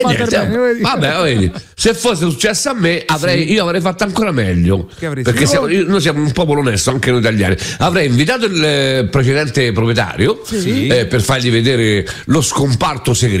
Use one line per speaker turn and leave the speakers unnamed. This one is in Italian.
Vabbè, vedi, se fosse successo a me io avrei fatto ancora meglio, perché noi siamo un popolo onesto, anche noi italiani. Avrei invitato il precedente proprietario per fargli vedere lo scomparto segreto.